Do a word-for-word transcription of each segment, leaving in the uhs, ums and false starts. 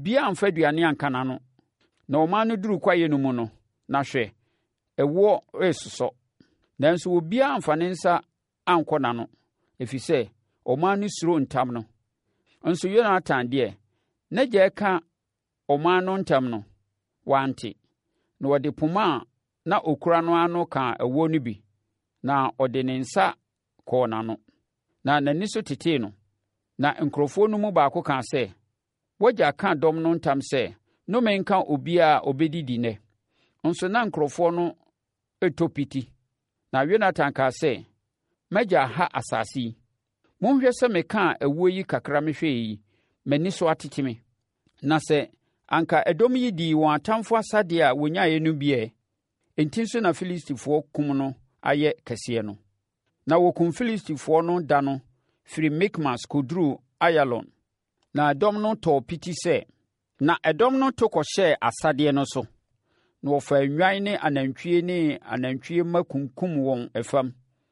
obiara amfa aduane anka n'ano. Na ɔman no duru kwaeɛ no mu no, na hwɛ, ɛwoɔ resosɔ. Nanso obiara amfa ne nsa ankɔ n'ano, ɛfiri sɛ ɔman no suro ntam no. Nso Yonatan deɛ, n'agya ɛka ɔman no ntam no, wante. Na ɔde poma a na ɔkura no ano kaa ɛwoɔ no bi, na ɔde ne nsa kɔɔ n'ano. Na n'ani so tetee no. Na nkurɔfoɔ no mu baako kaa sɛ, wagya ka dɔm no ntam sɛ, nnome nka obiara a ɔbɛdidi nnɛ. Nso na nkurɔfoɔ no ɛtɔ piti. Na Yonatan kaa sɛ, m'agya ha asase yi. Monhwɛ sɛ mekaa ɛwoɔ yi kakra mehwɛ yi, m'ani so atete me. Na sɛ anka ɛdɔm yi dii wɔn atamfo asadeɛ a wɔnyaeɛ no biɛ, enti nso na Filistifoɔ kum no ayɛ kɛseɛ no. Na wɔkum Filistifoɔ no da no firi Mikmas kɔduruu Ayalon. Na ɛdɔm no tɔɔ piti sɛ, na ɛdɔm no to kɔhyɛɛ asadeɛ no so. Na wɔfaa nnwan ne anantwie ne anantwie mma kunkum wɔn ɛfam.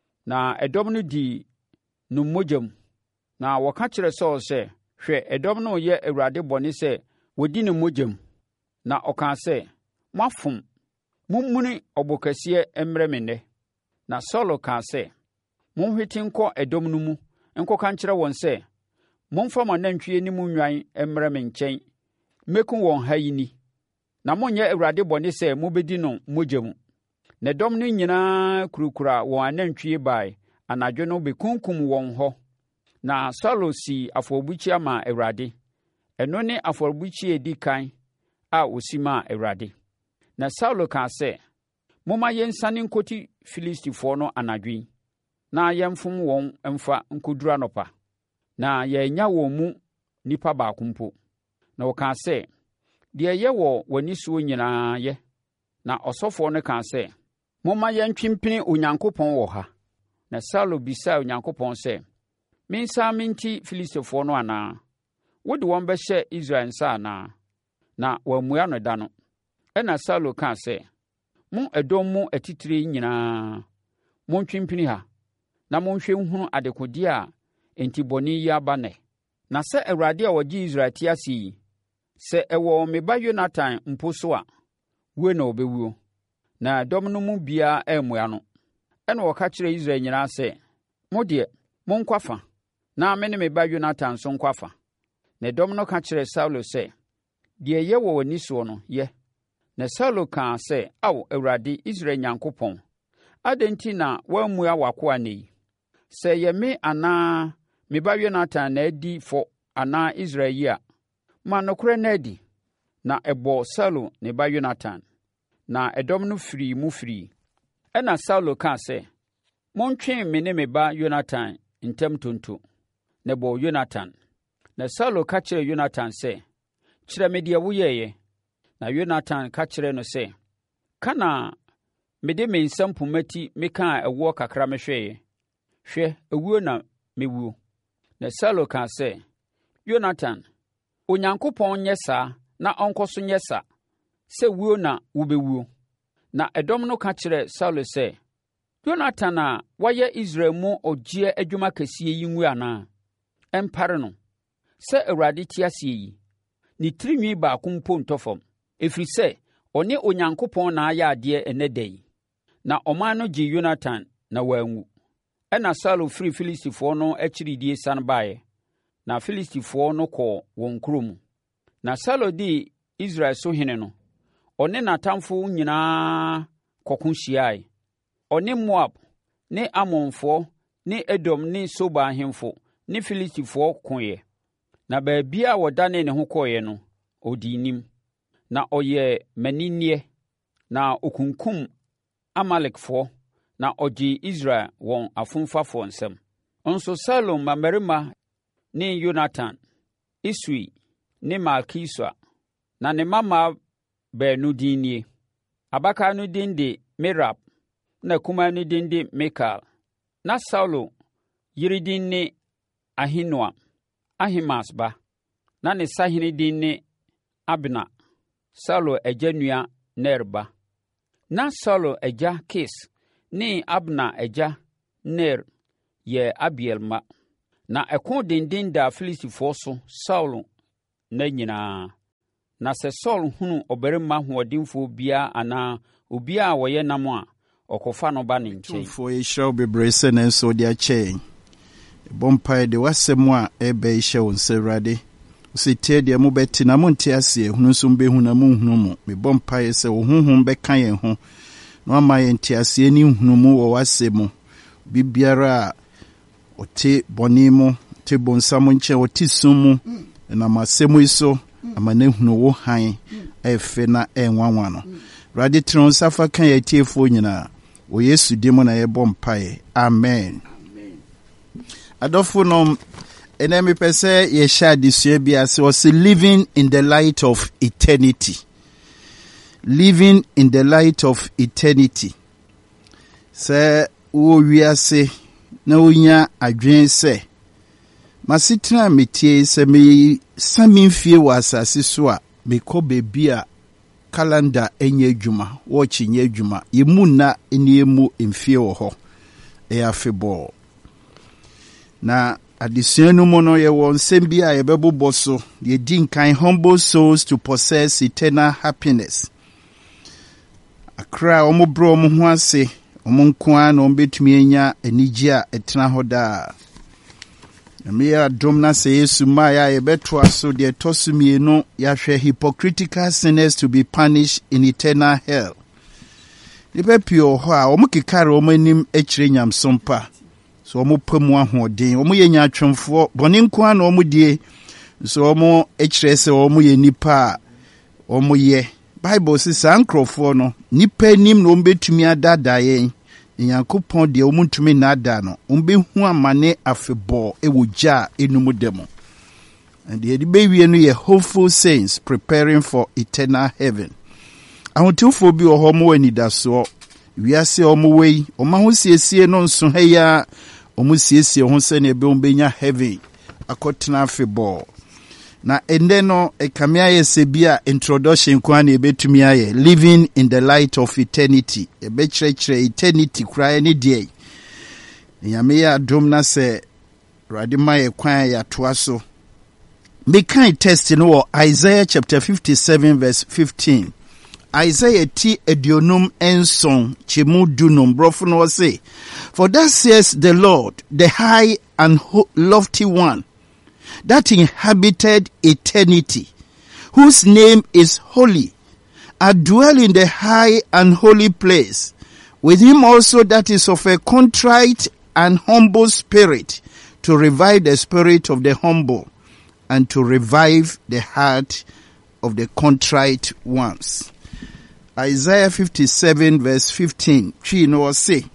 Na ɛdɔm no dii no mogya mu. Na wɔka kyerɛ Saulo sɛ, hwɛ, ɛdɔm no yɛ Awurade bɔne sɛ wɔdi ne mogya mu. Na ɔkaa sɛ, moafom, mummuni ɔbo kɛseɛ mmrɛ me nnɛ. Na Saulo kaa sɛ, monhwete nkɔ ɛdɔm no mu, nkɔka nkyerɛ wɔn sɛ, momfa mo anantwie ne mu nnwan mmrɛ me nkyɛn, mɛkum wɔn ha yi ni. Na monyɛ Awurade bɔne sɛ mobɛdi no mogya mu. Na ɛdɔm no nyinaa kurukura wɔn anantwie bae anadwo no bɛkunkum wɔn hɔ. Na Saulo sii afɔrebukyia maa Awurade. Ɛno ne afɔrebukyia a ɛdi kan a ɔsi maa Awurade. Na Saulo kaa sɛ, momma yɛnsane nkɔti Filistifoɔ no anadwo yi, na yɛmfom wɔn mfa nkɔduru anɔpa. Na yɛanya wɔn mu nnipa baako mpo. Na wɔkaa sɛ, deɛ ɛyɛ wɔ w'anisoɔ nyinaa yɛ. Na ɔsɔfoɔ no kaa sɛ, momma yɛntwempene Onyankopɔn wɔ ha. Na Saulo bisaa Onyankopɔn sɛ, mensan menti Filistifoɔ no anaa? Wode wɔn bɛhyɛ Israel nsa anaa? Na wammua no da no. Ɛna Saulo kaa sɛ, mo ɛdɔm mu atitire nyinaa, montwempene ha, na monhwɛ nhunu adekodeɛ a enti bɔne yi aba nnɛ. Na sɛ Awurade a ɔgye Israel te ase yi, sɛ ɛwɔ me ba Yonatan mpo so a, wue na ɔbɛwuo. Na ɛdɔm no mu biara ammua no. Ɛna wɔka kyerɛ Israel nyinaa sɛ, mo deɛ, monkɔ afa, na me ne me ba Yonatan nso nkɔ afa. Na ɛdɔm no ka kyerɛɛ Saulo sɛ, deɛ ɛyɛ wɔ w'ani soɔ no, yɛ. Na Saulo kaa sɛ, Ao Awurade, Israel Nyankopɔn, adɛn nti na woammua w'akoa nnɛ yi? Sɛ ɛyɛ me anaa me ba Yonatan na adi fɔ anaa Israel yi a, ma nokorɛ na adi. Na ɛbɔɔ Saulo ne ba Yonatan. Na ɛdɔm no firii mu firii. Ɛna Saulo kaa sɛ, montwe me ne me ba Yonatan ntam tonto. Na ɛbɔɔ Yonatan. Na Saulo ka kyerɛɛ Yonatan sɛ, kyerɛ me deɛ woyɛeɛ. Na Yonatan ka kyerɛɛ no sɛ, ka na mede me nsa mpoma ti mekaa ɛwoɔ kakra mehwɛeɛ. Hwɛ, ewuo na mewuo. Na Saulo kaa sɛ, Yonatan, Onyankopɔn nyɛ saa na ɔnkɔ so nyɛ sa, sɛ wuo na wobɛwuo. Na ɛdɔm no ka kyerɛɛ Saulo sɛ, Yonatan a wayɛ Israel mu ɔgyeɛ adwuma kɛseɛ yi ngu anaa? Ɛmpare no. Sɛ Awurade te ase yi, ne tirinwi baako mpo ntɔ fam, ɛfiri sɛ ɔne Onyankopɔn na ayɛ adeɛ ɛnnɛ da yi. Na ɔman no gye Yonatan na wanwu. Ɛna Saulo firi Filistifoɔ no akyiridie sane baeɛ. Na Filistifoɔ no kɔɔ wɔn kurom. Na Saulo dii Israel so hene no, ɔne n'atamfo nyinaa kɔko hyiaeɛ. Ɔne Moab ne Amonfoɔ ne Edom ne Soba ahemfo ne Filistifoɔ koeɛ. Na baabiara a wɔdanee ne ho kɔeɛ no, ɔdii nim. Na ɔyɛɛ maninneɛ, na ɔkunkum Amalekfoɔ, na ɔgyee Israel wɔn afomfafoɔ nsam. Nso Saulo mmabarima ne Yonatan, Isui ne Malkisua. Na ne mmammaa baanu din nie. Abakan no din de Merab, na kumaa no din de Mikal. Na Saulo yere din ne Ahinoam, Ahimaas ba. Na ne sahene din ne Abna, Saulo agya nua Ner ba. Na Saulo agya Kis ne Abna agya Ner yɛ Abiel ma. Na ɛko denden daa Filistifoɔ so Saulo na nyinaa. Na sɛ Saul hunu ɔbarima hoɔdenfoɔ biara anaa obiara a wɔyɛ nam a ɔkɔfa no ba ne nkyɛn. For a show be brace and so their chain. Bompire de wasɛm a ɛbɛ hyɛ wo nsa Awurade. Sɛ tie deɛ mobɛte na monte aseɛ hunu nso mbɛhu na monhunu mu. Me bompire sɛ wo honhom bɛka yɛn ho. Na ama yɛn te aseɛ ni hunu mu wɔ wasɛm mu. Bibiara a ɔte bɔne mu, te bonsam nkyɛn, ɔte sum mu. Na masɛm yi so ama ne hunu wo han ɛfɛ na ɛnwanwa no. Awurade tene nsa fa ka yɛ tiefoɔ nyinaa. O Yesu di mu na yɛbɔ mpae. Amen. Adofo nom ene me pese ye sha disue bia se was living in the light of eternity. Living in the light of eternity. Se wo wiase na onya adwen se masitena metie se me sami fie wa asase so a me kɔ bebi a calendar enye adwuma watch enye adwuma yemu na eniemu mfie wɔ hɔ e afebɔ na adesua no mu no ye won nsɛm bi a yɛbɛbobɔ so ye din kan humble souls to possess eternal happiness. Akra omo bro omo ho ase omo nkoa na omo betumi anya anigye a etena hɔ daa. Me ya dom na se Yesu ma ya yebeto aso de tosumie no ya hwɛ hypocritical sinners to be punished in eternal hell. Libe pio ho a omo kikare omo anim akyire nyamsompa. So omo pamu ahoden omo ye nyatwemfo bɔne nkoa na omo die. So omo akyire se omo ye nipa omo ye. Bible says ankrofo no nipa nim no omo betumi adada yen. Nyankopɔn de omuntumi na ada no umbehu amane afebɔ ewo gya enum demo. And the baby no ye hopeful saints preparing for eternal heaven. Ahotufo bi o homo anidaso wiase omo wei oma ho siesie no nso heya omo siesie ho se na ebe ombenya heaven akotena afebɔ. Na ende no ekamia ye sebia introduction kwa na ebetumi aye living in the light of eternity ebe kyerɛkyerɛ eternity kura ne die nyame ya dom na se radima ye kwan ya toa so me kan test no wɔ Isaiah chapter fifty-seven verse fifteen. Isaiah ti edionum enson chemu dunum brofo no say, for that says the Lord, the high and lofty one that inhabited eternity, whose name is holy, I dwell in the high and holy place, with him also that is of a contrite and humble spirit, to revive the spirit of the humble, and to revive the heart of the contrite ones. Isaiah fifty-seven verse fifteen. Chi no say,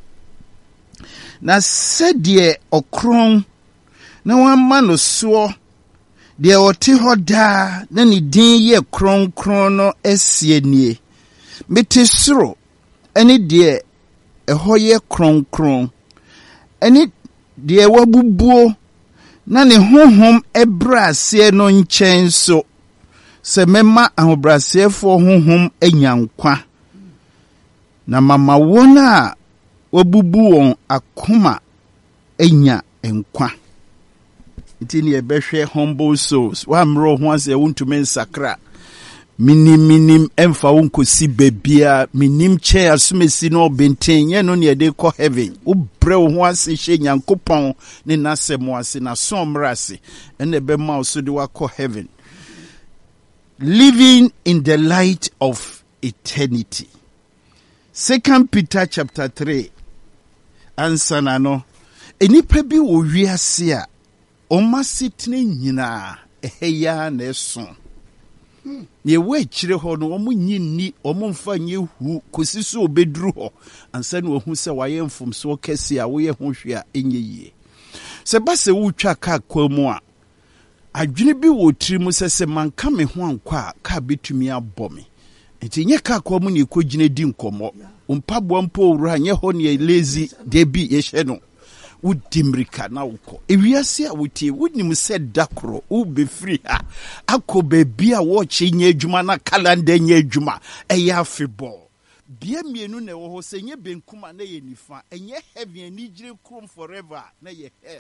na sedie okron na wamma no so de ɔte hɔ daa na ne din yɛ kronkron no asie nie mete soro ɛne de ɛhɔ yɛ kronkron ɛne de wabubuo na ne honhom ɛbra asie no nkyɛn so sɛ mɛma ahobrɛasefoɔ honhom anyankwa na mama wɔn a wabubu wɔn akoma anya nkwa. Itini ebehwe humble souls wa mro ho ase wontume nsakra minim minim emfa wonkosi bebia minim che asumesi no benten ye no ne de kɔ heaven wo bre ho ase hye nyankopɔn ne nasɛm ase na somra ase ene be ma so de wakɔ heaven. Living in the light of eternity. Second Peter chapter three answer na no enipa bi wo wiase a Oma sitne nyina eheya na eso ye we kire ho no omo nyinni omo mfa nye hu kosi so obeduru ho ansa na ohu se waye mfomso kese a wo ye ho hwe a enye yie se ba se wo twa ka kwamu a adwene bi wo tiri mu se se manka me ho ankwa ka betumi abɔ me enti nye ka kwamu ne ekogine di nkomo ompabo mpo wura nye ho ne lazy de bi ye hye no udimrika na uko ewiase a wutie wunim se dakro u be free ha akọ bebi a watch nye adwuma na calendar nye adwuma eya afebɔ bia mienu na wo ho se nye benkuma na ye nifa enye heaven ni gire krom forever na ye hell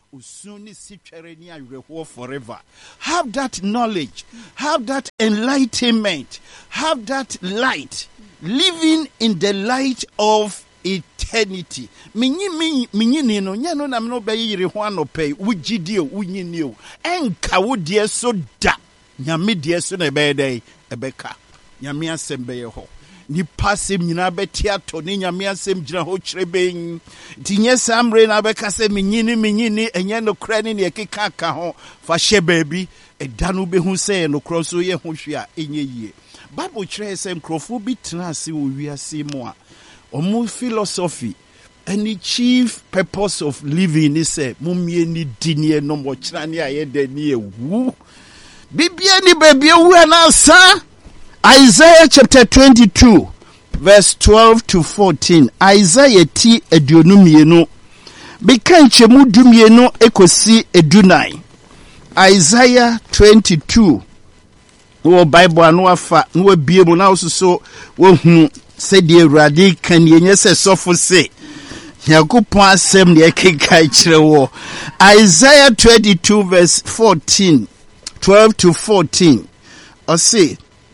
usuni sitwere ni awerɛhoɔ forever. Have that knowledge, have that enlightenment, have that light, living in the light of eternity. Minyi minyi no nya no na me no be yire ho anɔpɛ wugidi o wunyini o enka wo de so da nyame de so na be dai ebeka nyame asɛm be ye ho ni pasem nyina beti ato ni nyame asɛm gyina ho kyereben ti nye samre na beka sɛ minyini minyini enye no kra ni ne keka ka ho fa hye baabi ɛda no be hu sɛ no kro so ye ho hwe a enye yie. Bible kyerɛ sɛ nkrofo bi tena ase wo wiase mu a omu philosophy any chief purpose of living is say mumie ni dinie no mo kyerɛ ne ayɛ ni ewu bibia ni baby wu anasa. Isaiah chapter twenty-two verse twelve to fourteen. Isaiah ti aduonumienu bika nchemu dumienu ekosi edunai. Isaiah twenty-two wo Bible anu afa no bie mu na so wo hu se de Awurade kan yenye se sofo se Yakupon asem ne ekeka kire wo. Isaiah twenty-two verse fourteen, twelve to fourteen. O say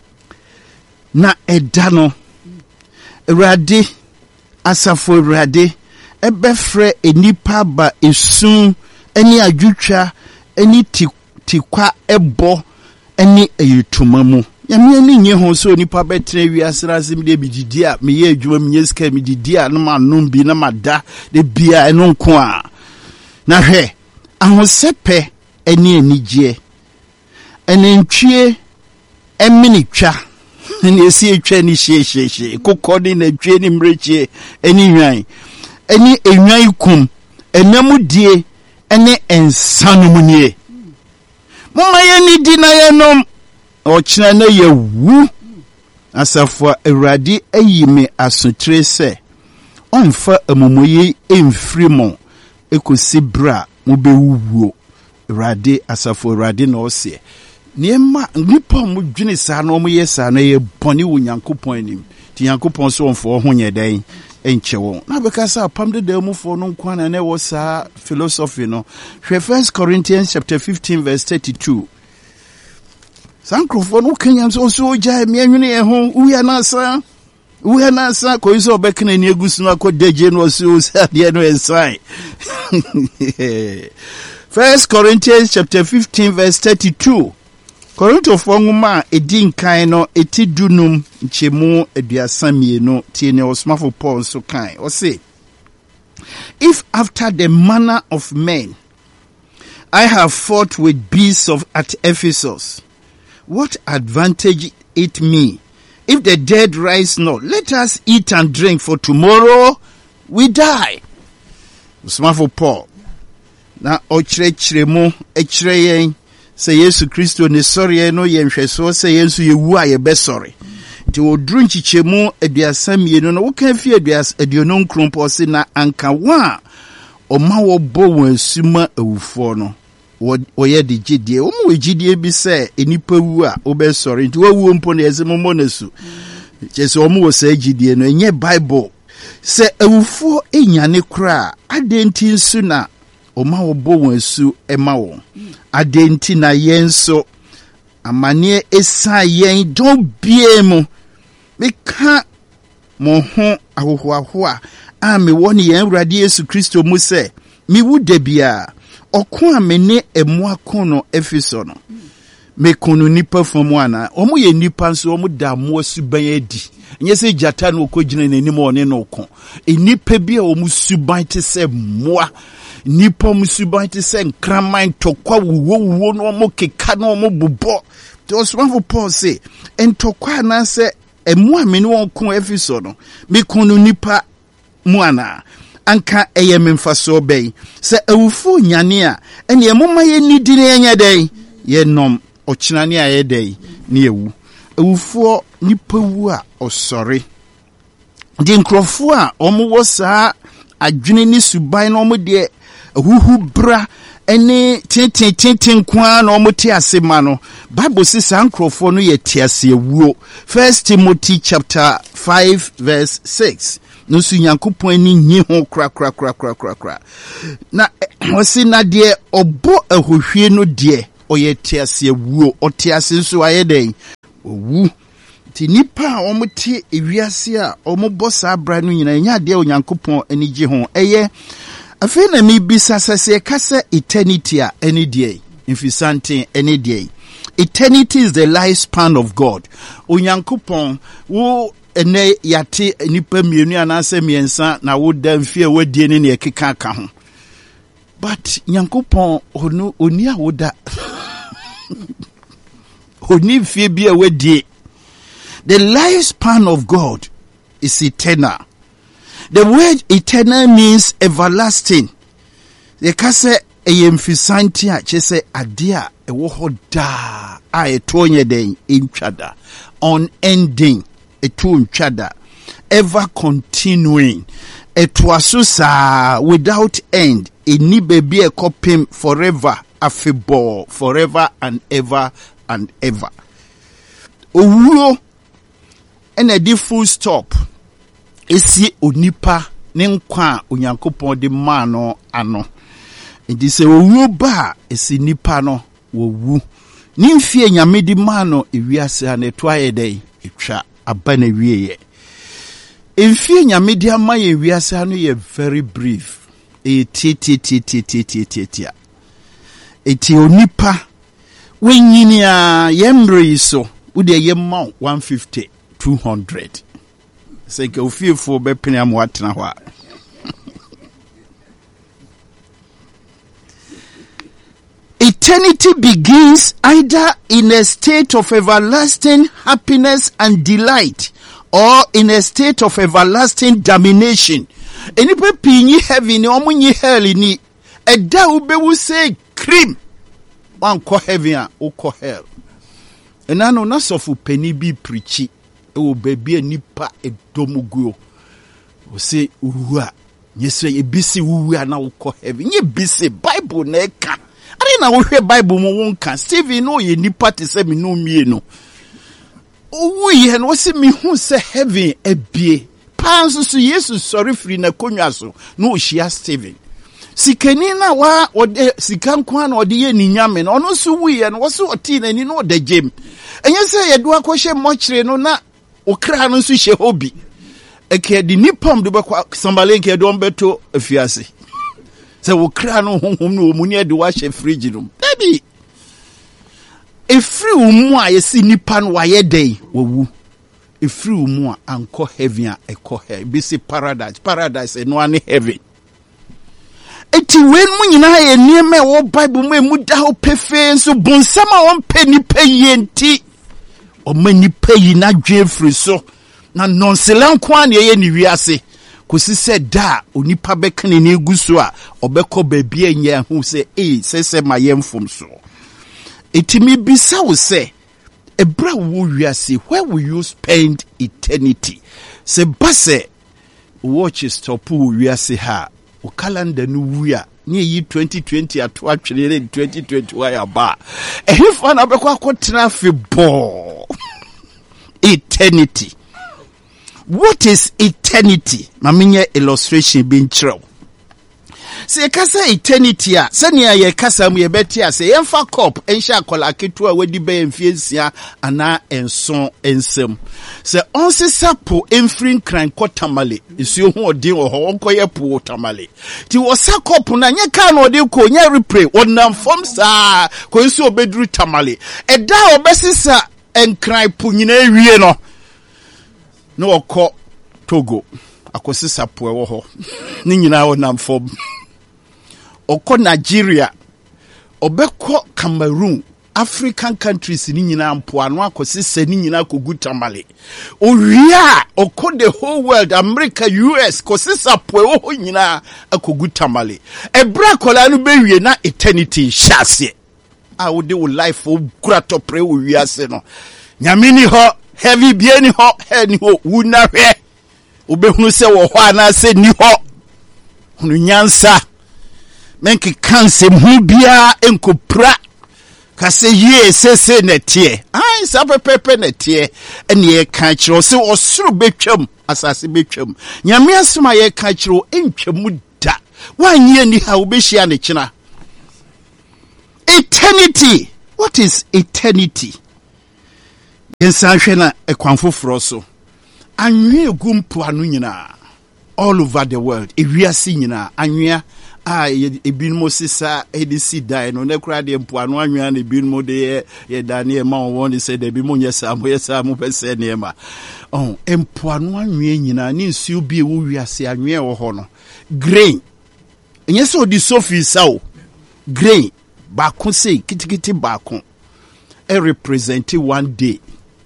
na edano Awurade asafo Awurade ebefre enipa ba esun eni adwutwa eni tikwa ebo eni eyitumamu yame ani nye ho so nipa betre wiase razim de bididi a meye adwuma menye sika mididi a no ma nom bi na mada de bia eno nko a na hwe ahosepe eni anigye enentwie eminitwa eni esi etwa ni hyehyehe kokodi na twie ni mrekie eni hwan eni enwan kum enamudie ene ensanomnie mama ye ni di na ye nom ochina na ye wu asafo Awurade ayime asotre se onfa amomoyi emfiri mo ekosi bra mo bewuwo Awurade asafo Awurade na ose niema nipa mo dwene sa na mo ye sa na ye boni wo Nyankopon anim ti Nyankopon so onfo ho nyedai enche won na beka sa pam de da mu fo no nkwana na wo sa philosophy no hwe First Corinthians chapter fifteen verse thirty-two. Sankrofo no kanya so so ja me anwene ye ho uya na sa uya na sa ko iso obekna ni egusu no akodeje no so sa de no ensan. First Corinthians chapter fifteen verse thirty-two. Korinto fonguma edi nkan no eti dunum nchemu aduasa mienu tie ne osmafo Paul so kan o say if after the manner of men I have fought with beasts of at Ephesus, what advantage it me if the dead rise not? Let us eat and drink, for tomorrow we die. Osmafo Paul na ochirechiremu echireye se Yesu Kristo ne sori no ye nhweso se Yesu yewu a ye be sori ti odru nchichemu aduasa mienu no wo kan fi aduasa aduono nkrompo se na anka wa o ma wo bo won asuma awufo no wo ye de gidie wo mo gidie bi se enipa wu a wo be sori ti wo wu mpo na yesemo mo nasu chese wo mo wo se gidie no enye Bible se awufo enyane kra adenti nsu na o ma wo bo won asu ema wo adenti na yenso amane esa yen don biemu meka mo ho ahohoaho a me woni yen Awurade Yesu Kristo mu se mi wu da bia okon amene emu akono Efeso no me kunu nipa fomu ana omu ye nipa nso omu da mo suban adi nye se jata no okogina nanim one no okon enipa bia omu suban te se moa nipa musuban te se nkraman tokwa wuwo wuwo no mo keka no mo bobɔ to Osmafo Paul say entokwa na se emu amene won ko Efeso no me kunu nipa mu ana anka eye memfaso bɛn se awufo nyane a ene emoma ye nidi ne enya dɛn ye nom ochina ne aye dɛn ne ewu awufo nipa wu a osɔre de nkrofo a omo wo saa adwene ni suban no omo de huhu bra ene tintin tintin kwa na omote asema no Bible says ankrofo no ye tiase wuo. First Timothy chapter five verse six. no so Nyankopɔn ani nyi ho kra kra kra kra kra kra na osi na de obo ahohwie no de oyɛ tiase wuo otiase nso ayɛ den owu ti nipa a omote ewiase a omobɔ saa bra no nyina nya de Onyankopɔn ani gye ho ɛyɛ afei na mi bisa sase kasa eternity a any day infisante any day. Eternity is the lifespan of God. Onyankopɔn wo ene yate nipa mienu anase miensa na wo da mfie wadie ne ne ekeka aka ho. But Nyankopɔn onu oni a wo da oni mfie bia wadie. The lifespan of God is eternal. The word eternal means everlasting. The kase eyemfisanti a chese ade a ewo ho da a eto nye den entwada unending eto ntwada ever continuing eto asusa without end eni baby e kopim forever afebo forever and ever and ever owuo ena di full stop esi onipa ne nkwa Onyankopɔn de ma no ano. Enti se owu ba esi nipa no wowu ni mfie nyame di ma no ewiase ha na to ayedai etwa aba na wieye. Mfie nyame di ama ye ewiase ha no ye very brief. E ti ti ti ti ti ti ti ti. Eti onipa wenyini a yemre so ude yemma one fifty two hundred. Se ke ofiefo be pene am watena ho a. Eternity begins either in a state of everlasting happiness and delight or in a state of everlasting damnation. Enipa pinyi heaven ni omunyi hell ni eda ubewu say cream wan ko heaven a uko hell. Enano na sofu peni bi preachi e wo baby nipa edomuguo. O say uwa nyese ebisi uwa na uko heaven. Nye bisi Bible na eka. Ari na wo hwe Bible mo wonka Stephen no ye nipa te se me no mie no owu ye no se me hu se heaven ebie pa nso so Jesus sorry free na konwa so no ohia Stephen sikani na wa ode sikan kwa na ode ye ni nyame no ono so wu ye no wo so oti na ni no ode gem enye se ye do akohye mochire no na okra no so hye hobi eke di nipam do be kwa sambale nke do mbeto afiase. Se wo kra no honhom no omuni ade wa hye fridge no baby efri umu a yesi nipa no waye dey wowu efri umu a anko heaven a eko he be say paradise paradise no ane heaven eti wen mu nyina ye nieme wo Bible mu emu da ho pefe so bonsama won pe nipa yenti o ma nipa yi na dwefri so na nonselan kwa na ye ni wiase kosi se da onipa bekane ne guso a obekọ baabia nya hu se eh sese mayemfom so etimi bisa wo se ebra wo wiase where will you spend eternity se base watch stop wo wiase ha o calendar no wia ne yi twenty twenty ato atwere twenty twenty-one ya ba ehifa na bekọ akotena fe bo eternity. What is eternity? Maminya illustration being true. Se kasa eternity a senia ye kasa mu ye beti a se yemfa cup ensha kola ketu a wedi be mfiesia ana enson ensem. Se onse sapo emfrin kran kotamale esuo hu odin wo ho onkoye po tamale. Ti wo sa cup na nye ka na odi ko nya repray wonam fom sa ko nsu obeduru tamale. Eda obesisa enkran po nyina ewie no. No oko Togo akosisa po ewo ho ni nyina ho nam fom oko Nigeria obeko Cameroon African countries ni nyina mpo anu akosisa ni nyina kogu tamale owia oko the whole world America U S kosisa po ewo ho nyina akogu tamale ebra kola no bewie na eternity shase a wo de wo life o kura to pre wo wiase no nyamini ho heavy bieni ho heni ho wuna hwe obehunu se wo ho ana se ni ho hunu nyansa menki kanse hu bia enkopra kase ye sese netie ai sa pepepe netie ene e kan kiro se osuru betwam asase betwam nyame asema ye ka kiro entwamu da wanye ni ha obehia ne kina eternity. What is eternity? Yensa hwe na ekwanfoforo so anwe egumpo anu nyina all over the world ewiase nyina anwea a ebinmo sisa edisi dai no ne kura de mpo anu anwea na ebinmo de ye dane ma won say de bi mo nyesa mo yesa mo pese ne ma oh mpo anu anwea nyina ni nsuo bi ewu wiase anwea wo ho no grain enye so di sofi sawo grain ba ko sei kitikiti ba ko e represent one day.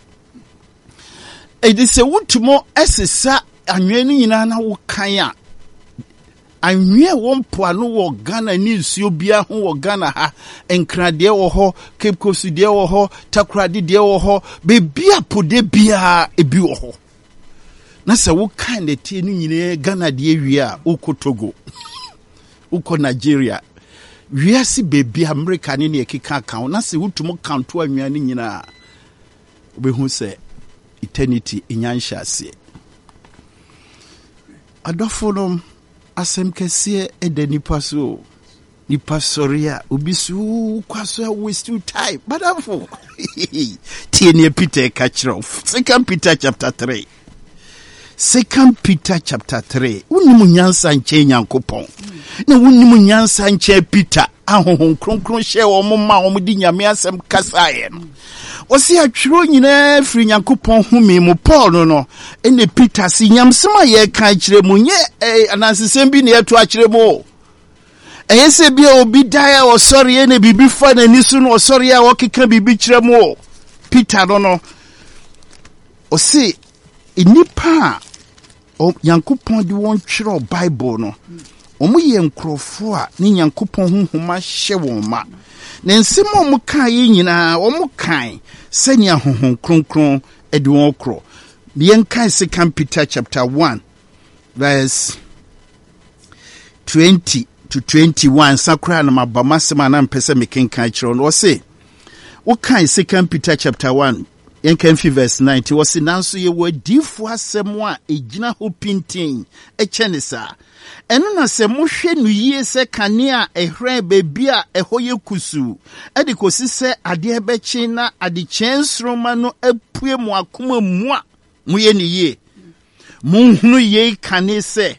It is a wutumo esesa anwe ni nyina na wo kan a anwe wo mpoano wo Ghana ni nsuo bia ho wo Ghana ha enkrade wo ho Cape Coast de wo ho Takoradi de wo ho be bia pode bia ebi wo ho na se wo kan de tie ni nyine Ghana de wi a ukotogo uko Nigeria wiasi bebi America ni ne ekeka kan na se wutumo kanto anwe ni nyina obehu se eternity inyansha se adofonom asem kese edanipa so nipa soria obisu kwaso waste time badafo tiene Peter kachro Second Peter chapter three Second Peter chapter three unimu nyansa nche nyankopon na unimu nyansa nche Peter ahohon kronkron hye wo mma wo di nyame asem kasaye no osi atwiro nyina firi nyankopon humi mu Paul no no ene Peter si nyamsema ye kan kire mu nye anansesem bi ne eto akire mu eyese bi obi daya o sorry ene bibi fa na nisu no sorry a wokeka bibi kire mu Peter no no osi enipa o nyankopon di won twiro Bible no omu ye nkrofo a ni nyankopon honhoma hye won ma na nsemo mu kan yi nyina omu kan senya honhom kronkron edi won kro bien kan Second Peter chapter one verse twenty to twenty-one sakra na mabama sema na mpese mekenkan kiro no say wo kan Second Peter chapter one yen kan fi verse ninety wo say nanso ye wadifu asem a egina ho pintin e chenisa eno na se mo hwe no yie se kane a ehran bebi a ehoye kusu edi kosi se ade ebechi na ade chensroma no apue mu akoma mu a mo ye ne yie munhunu ye kane se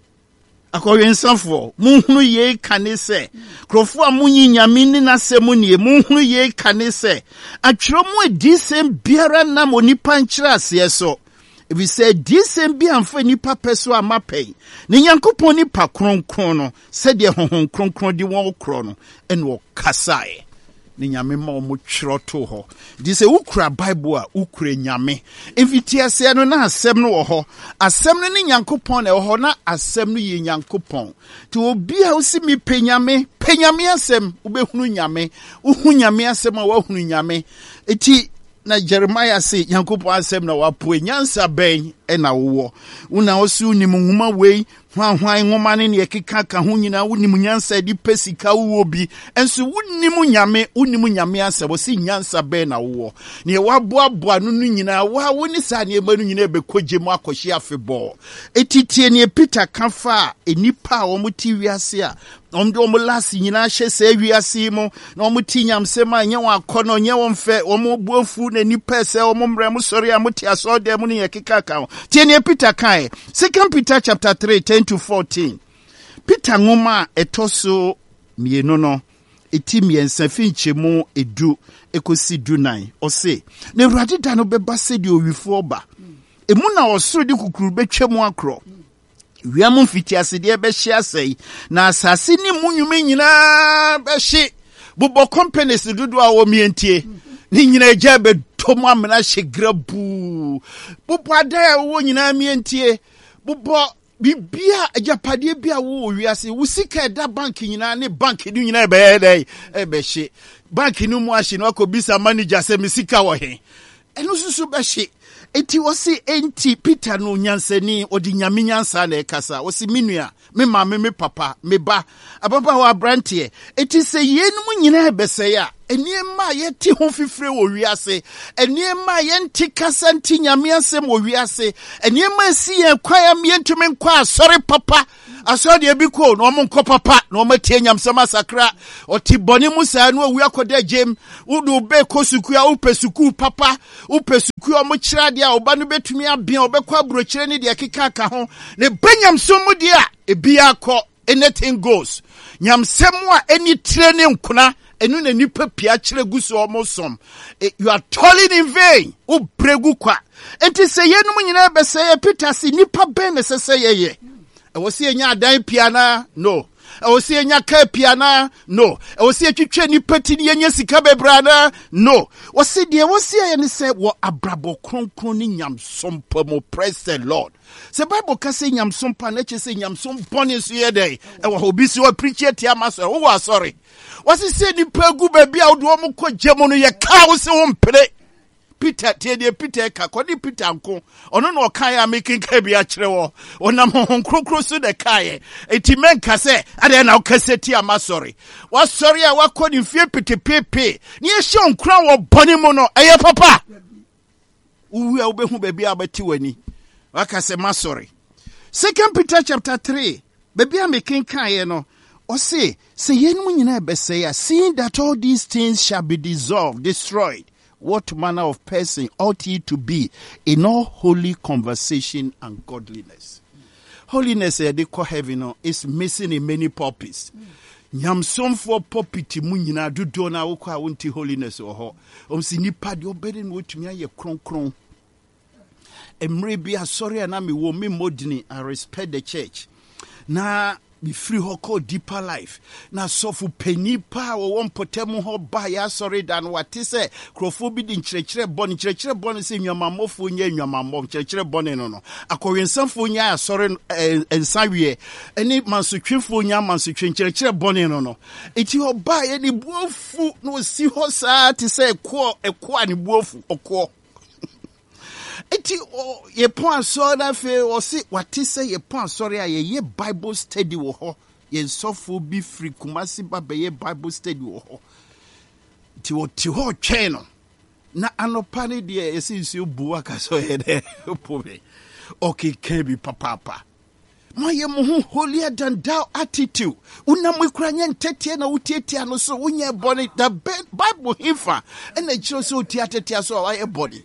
akoyensafo munhunu ye kane se krofo a munyi nyame ni na se mu nie munhunu ye kane se atwero mu edi sem biara na mo nipa nkyira ase so. If we say this and be amfa nipa peso amapai ni nyankopon nipa kronkron no said ye honhon kronkron di won kro no en wo kasae ni nyame ma o mo twiro to ho di se ukura Bible a ukura nyame enfiti ase no na asem no wo ho asem no ni nyankopon na wo ho na asem no ye nyankopon to obi a osi mi penyame penyame asem ubehunu nyame uhu nyame asem a wa hunu nyame eti na Jeremiah say Yankopo asem na wapo nyansa ben e na wo una osi unimu nhuma wei hwan hwan nhoma ne ne keka ka ho nyina unimu nyansa di pesika wo bi enso unimu nyame unimu nyame asem osi nyansa ben na wo ne waboaboa no no nyina wa woni sa ne ema no nyina bekoje mu akohye afebɔ etitie ne Peter kafa enipa wo muti wiase a omdo mo lasi nyina hye se wiase mu na omuti nyamsema nye wa akono nye wo mfe omo buafu na nipa se omo mre mo sori amuti asode mu ne yekeka ka tie ne Peter kai Second Peter chapter three ten to fourteen Peter ngoma etoso mienu no eti miensa finche mu edu ekosi du nine ose na Awurade da no beba se de owifo oba emu na osoro de kukuru betwam akro wiamu fiti asede be hye asai na asase ni munwume nyina be hye bobo companies dodo a wo mientie ni nyina eja be tomu amena hye grabu bobo ada wo nyina mientie bobo bibia ajapade bia wo wiase wo sika da bank nyina ne bank ni nyina be dey e be hye bank ni mu ahye no akobisa manager se misika wo he eno susu be hye eti wosi enti Peter no nyansani odi nyame nyansa na ekasa wosi minua me mama me papa me ba ababa wa brantie eti se yenum nyina ebese ya Eniema yeti ho fifire wo wiase. Eniema yenti kasa nti nyame asem wo wiase. Eniema si ye kwaya mientumi nkwa sorry papa. Asode e bi ko no mo nkọ papa no mo tie nyamsam asakra. Oti boni musa no wi akoda jem. Udu be ko suku a upe suku papa. Upe suku o mo kira dia oba no betumi abia obekọ abrochire ne dia keka ka ho. Ne benyamsam mu dia e bia ko anything goes. Nyamsam a any training kuna enu na nipa pia kire guso omosom. You are toiling in vain. O bregu kwa. Enti se yenum nyina be se Peter si nipa ben ne se se yeye. E wo se nya dan piana no. E wo se nya ka piana no. E wo se twetwe nipa ti ne nya sika bebrana no. Wo se de wo se ye ne se wo abrabo kronkron ni nyamsom pa mo praise the Lord. Se Bible ka se nyamsom pa na che se nyamsom bone so ye dey. E wo obi si wo preach it ya maso. Wo wa sorry. Wo se se nipa gu ba bia wo do mo ko gemo no ye ka wo se wo mpre. Peter tie Peter ka kodi Peter nko ono no kan ya making ka bia kire wo onam honkrokro so de kai eti men ka se ade na okaseti ama sorry wa sorry a wa kodi fie petepepe ni e hye onkra wo bone mu no eye papa uwi a obehu ba bia abati wani wa ka se ma sorry. Second Peter chapter three ba bia making kan no o say se yenum nyina be say ya seeing that all these things shall be dissolved, destroyed. What manner of person ought ye to be in all holy conversation and godliness? Holiness, eh, they call heaven, is missing in many purposes. Nyamsom for popiti munyina do dona ukwa wunti holiness oho. Om si nipa di obedin wutumia ye kron kron. Emre bia sorry anami wo me modini. I respect the church. Na be free ho call deeper life. Na sofu penipa wo won potemu ho ba ya sorry dan wati se krofo bi di nkyerɛkyerɛ bɔne nkyerɛkyerɛ bɔne se nwamamofo nya nwamamɔ nkyerɛkyerɛ bɔne no no akɔwensanfo nya asɔre ensawie eni mansotwefo nya mansotwe nkyerɛkyerɛ bɔne no no eti ho ba ye ni buofu no si ho saa ti se ɛkɔ ɛkɔ ani buofu ɔkɔ eti o ye pon so na fe o si wati se ye pon sorry a ye Bible study wo ho ye sofo bi free Kumasi ba be ye Bible study wo ho ti o ti ho twen no na anopa ne de ye si nsu bu aka so ye de pobe okay can be papa ma ye mo hu holier than thou attitude una mo kura nya ntetie na utietia no so unya body the Bible hifa and e chiro so utiatetia so wa ye body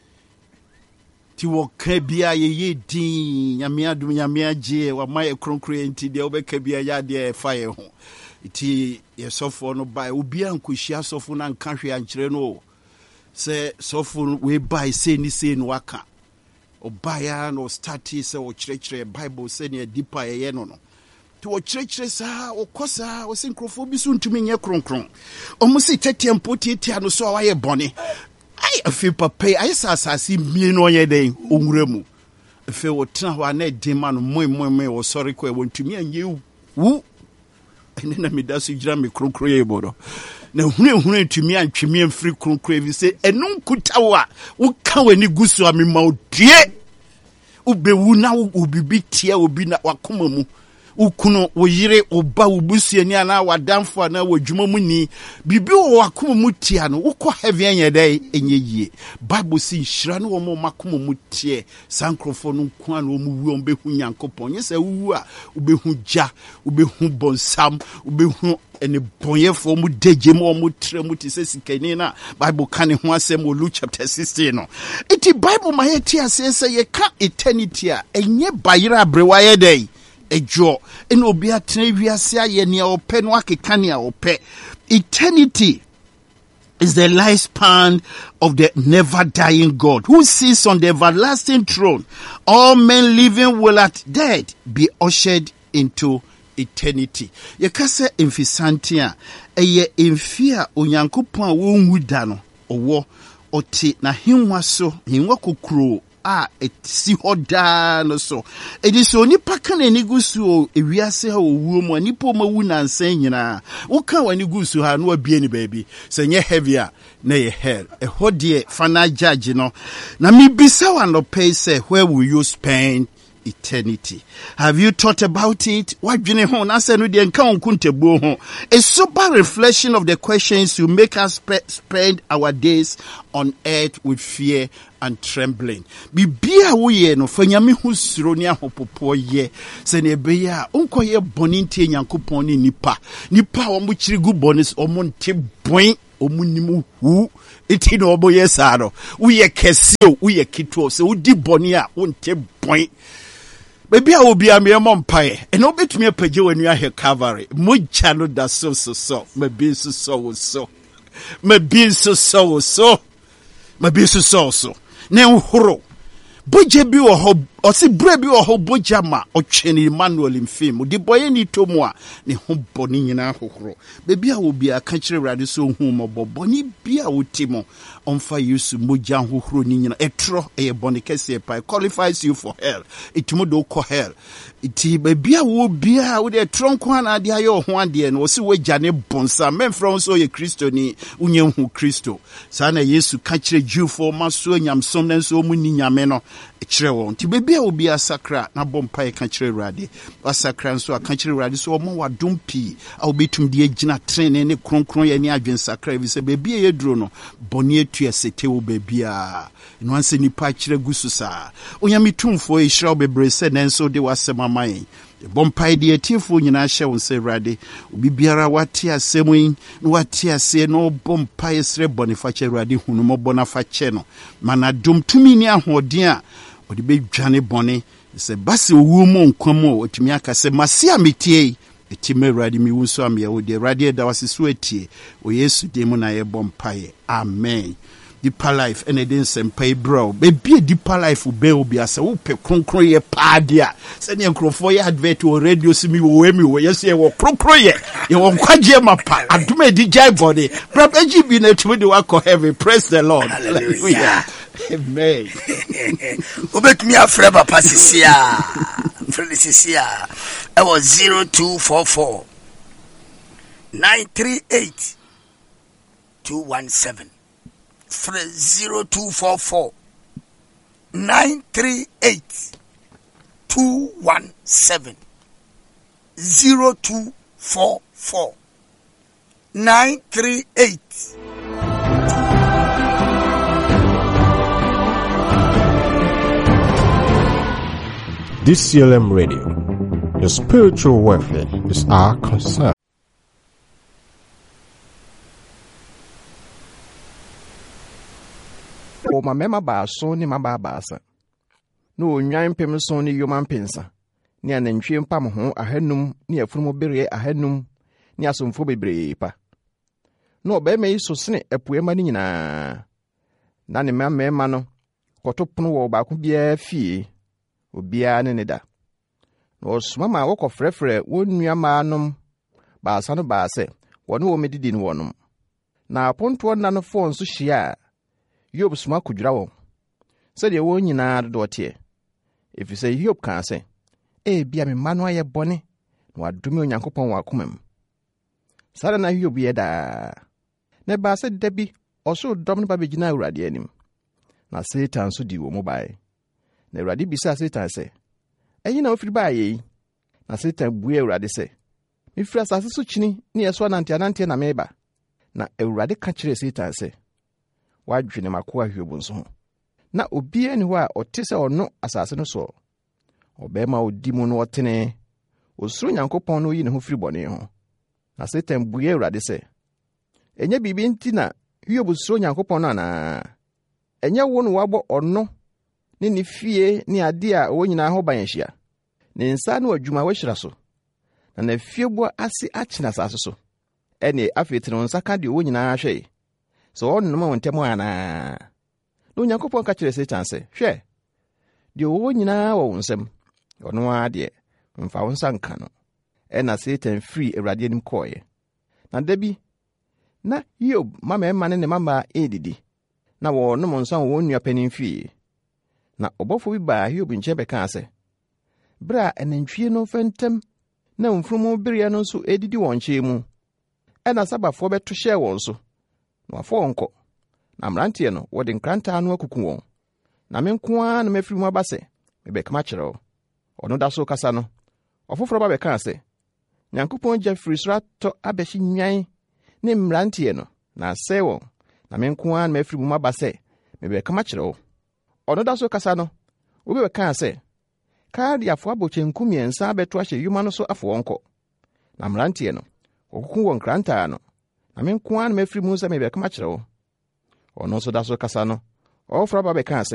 ti wo ka bia ye ye din nyame adum nyame agye wa mai kronkro enti de obeka bia ya de fa ye ho ti ye sofo no bai obi ankohia sofo na nka hwe ankyere no se sofo we bai se ni se no waka obaya no start se wo kyerɛkyerɛ Bible se ne deeper ye no no ti wo kyerɛkyerɛ saa wo kosa wo sinkrofo bi so ntumi nye kronkron omo si tetempo tietia no so wa ye bone ai afi papa ai sasasi mie no ye den onwuremu afi wo tena ho na edema no moi moi moi wo sorry ko e wontumi anye wu ene na medaso gira me kronkro ye bodo na hunu hunu ntumi antwemi amfiri kronkro evi se enun kutawo a wo ka wani gusu amema odie ubewu na ubibi tie obi na wakoma mu ukuno wo yire oba ubusuani ana wadamfo ana wadwuma mu ni bibi wo akoma mu tia no wokɔ heaven anya dai enye yie Bible si hira no wo makoma mu tie sankrofo no nko ana wo mu wu ombehu nyankopɔn nyesa wu a ubehu gya ubehu bonsam ubehu ene bonyefo mu deje mu mu tre mu ti sesikani na Bible kan ho asɛm wo Luke chapter sixteen no iti Bible ma ye tia se se ye ka eternity a enye bayira abrewa ye dai ejo en obi atena wiase aye ne ope no akeka ne ope. Eternity is the lifespan of the never dying God who sits on the everlasting throne. All men living will at death be ushered into eternity. Ye kase emfisanti a eye emfi a onyankopon a wonwu da no owo oti na hinwa so hinwa kokuro a etsi hoda no so edi so nipa kan ani gusu o ewiase ha owuo mu nipa ma wu nansan nyina wo kan wani gusu ha no abie ni baabi se nye heavy a na ye hell e hodie fana judge no na mi bisa wa no pay say where will you spend eternity. Have you thought about it? What do you know? A sober reflection of the questions will make us spe- spend our days on earth with fear and trembling. Bibia woye no fanyame husuro ni ahopopo ye se ne be ya onko ye boni ntie Nyankopon ni nipa nipa wo mo chirigu bonis omo nte boin omo nimu hu iti no obo ye saro woye kesio woye kituo se wodi boni a wonte boin. Baby, I will be a mere mompae, and no bit me a page when you are here cavalry. Mucha no da so so so, my being so so so, my being so so so, my being so so so. Now, horo, Boja bi or ho, or si brebi or ho bojama, or cheni Emmanuel in film, the boy any to moi, ni home boni in a horo. Baby, I will be a country radiso home or boni be a utimo. On fire use mojan who running a tro a bonicase pie qualifies you for hell. It modo co hell. It be a would be a with a trunk one idea your one dear and was away Jane Bonsa, men from so ye Christo ni union who Christo. Sana yesu catch a Jew for maso yam somnens so muninya meno. A trewon. To baby will be a sacra, na bompire country radi. A sacran so a country radi so more dumpy. I'll be to the agina train any cron cron any agent sacra. We say baby a drono. Bonnier to a sete will be a. In one seni patchre gususa. Onyami tumfo e shall be braced and so they was some my. The bompire dear tearful in our show say radi. Ubi biara watia semwing. Watia say no bompire sre boniface radi hunumo bonafaceno. Mana dum to me near hodia. Or the big Johnny Bonnie is a bassy woman como to me. I say, Massia Mitier, the Timmy Radi me Wuswamia with the radiator that was a sweaty, or yes, demon I a bompire. Amen. Deeper life and a dance and pay bro. Baby, deeper life will be be as a whoop, concroy a padia. Send your crofoy advert to a radio simi wemi where you say, well, procroy. You won't quite jam up. I do my D J body. Perhaps you be net with the work of heaven. Praise the Lord. Hallelujah. Amen. Ubet me a forever passisia. Felicisia. I was zero two four four nine three eight two one seven. Zero two four four nine three eight two one seven. Zero two four four nine three eight. D C L M Radio, your spiritual welfare is our concern. O ma mema ba so ni ma ba ba sa. No nwan pem so ni yoma mpensa. Ni anantwie mpam ho ahanum ni afurumo bere ahanum ni asomfo bebre pa. No ba me so sene apuema ni nyina. Na ne ma mema no kotopono wo ba ko bia fie. Obia ne ne da. No suma ma wokɔ frɛfrɛ wonnua maanom baasa no baase wɔne wɔ medidi no wɔnom. Na aponto na no fo nso hyia Yob suma kudwira wɔn. Sɛ deɛ wɔn nyinaa dodo tie. Efisɛ Yob kan sɛ, "E bia me ma no ayɛ bɔne na wadome Onyankopɔn wɔ akoma mu." Sara na Yob yɛ daa. Na baase da bi ɔso dɔm no ba begina Awurade anim. Na Satan so di wɔ mu bae. Na Awurade bisa Satan sɛ, "Ɛyi na ofiri baa yɛ?" Na Satan bue Awurade sɛ, "Mifiri asase so kyini ne yɛso anante anante na meba." Na Awurade ka kyerɛ Satan sɛ, "Wadwene makoa Hiob nso ho. Na obi ani hɔ a ɔte sɛ ɔno asase no so. Ɔbɛma odi mu no ɔtene. Osuro Nyankopɔn no yi ne ho firi bɔne ho." Na Satan bue Awurade sɛ, "Ɛnyɛ biribi nti na Hiob suro Nyankopɔn no anaa? Ɛnyɛ wo no wabɔ ɔno ne ne fie ne ade a ɔwɔ nyinaa ho ban ahyia. Ne nsa no adwuma wahyira so. Na na fieboa ase akyena asase so. Ɛne afei tene nsa ka de ɔwɔ nyinaa hwɛ. So ɔno ma wontɛm anaa." Na Onyankopɔn ka kyerɛ Satan sɛ, "Hwɛ, deɛ ɔwɔ nyinaa wɔ wo nsam. Ɔno ara deɛ mfa wo nsa nka no." Ɛna Satan firi Awurade anim kɔɔeɛ. Na da bi, na Hiob mmarima ne ne mama edidi. Na wɔnom nsa wɔ wɔn nua panin fie. Na ɔbɔfo bi baa Hiob nkyɛn bɛkaa sɛ, "Bere a anantwie no fɛntɛm na mfurumu bereɛ no nso edidi wɔn nkyɛn mu. Ɛna sabafoɔ bɛto hyɛɛ wɔn so. Na wafɔ wɔn kɔ. Na mmeranteɛ no wɔde nkrantaa no akuku wɔn. Na me nko ara na mafiri mu aba sɛ, mebɛkama kyerɛ wo." ɔno da so kasa no ɔfoforɔ ba bɛkaa sɛ Nyankopɔn gya firi soro atɔ abɛhye nwan ne mmeranteɛ no na asɛe wɔn na me nko ara na mafiri mu maba sɛ mebɛka makyerɛ wo. Ɔno da so kasa no obi bɛkaa sɛ Kaldeafoɔ abɔ kyɛnku mmiɛnsa abɛto ahyɛ yoma no so afo wɔn kɔ na mmeranteɛ no wɔkoko wɔ nkrantaa no na me nko ara na mafiri mu sɛ mebɛka makyerɛ wo. Ɔno nso da so kasa no ɔfoforɔ ba bɛkaa sɛ